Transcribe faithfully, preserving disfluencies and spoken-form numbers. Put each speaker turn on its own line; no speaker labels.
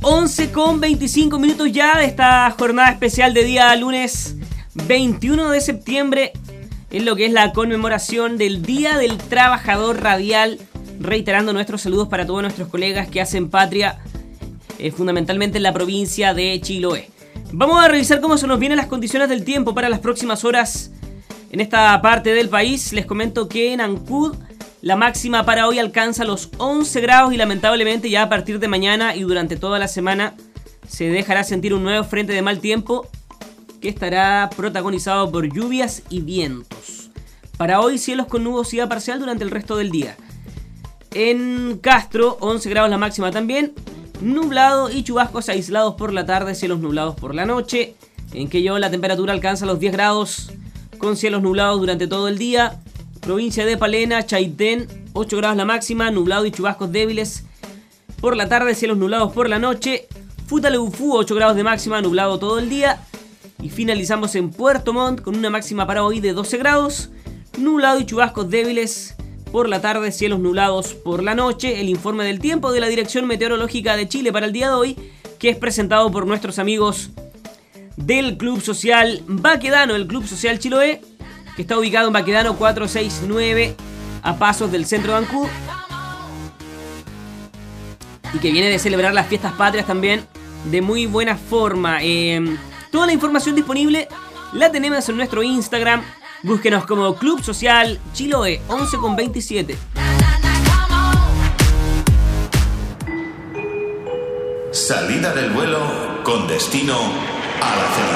once con veinticinco minutos ya de esta jornada especial de día lunes veintiuno de septiembre, en lo que es la conmemoración del Día del Trabajador Radial, reiterando nuestros saludos para todos nuestros colegas que hacen patria, eh, fundamentalmente en la provincia de Chiloé. Vamos a revisar cómo se nos vienen las condiciones del tiempo para las próximas horas en esta parte del país. Les comento que en Ancud la máxima para hoy alcanza los once grados y lamentablemente ya a partir de mañana y durante toda la semana se dejará sentir un nuevo frente de mal tiempo que estará protagonizado por lluvias y vientos. Para hoy cielos con nubosidad parcial durante el resto del día. En Castro once grados la máxima también, nublado y chubascos aislados por la tarde, cielos nublados por la noche. En Quellón la temperatura alcanza los diez grados con cielos nublados durante todo el día. Provincia de Palena, Chaitén, ocho grados la máxima, nublado y chubascos débiles por la tarde, cielos nublados por la noche. Futaleufú, ocho grados de máxima, nublado todo el día. Y finalizamos en Puerto Montt con una máxima para hoy de doce grados, nublado y chubascos débiles por la tarde, cielos nublados por la noche. El informe del tiempo de la Dirección Meteorológica de Chile para el día de hoy, que es presentado por nuestros amigos del Club Social Baquedano, el Club Social Chiloé, que está ubicado en Baquedano cuatrocientos sesenta y nueve, a pasos del centro de Ancud, y que viene de celebrar las fiestas patrias también de muy buena forma. Eh, toda la información disponible la tenemos en nuestro Instagram. Búsquenos como Club Social Chiloé, once con veintisiete.
Salida del vuelo con destino a la